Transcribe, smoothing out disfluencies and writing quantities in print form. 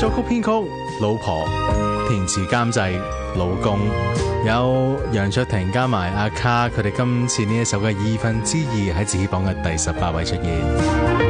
作曲編曲老婆，填詞監製老公，有楊卓廷加埋阿卡，佢哋今次呢一首嘅2分之2喺自己榜嘅第18位出現。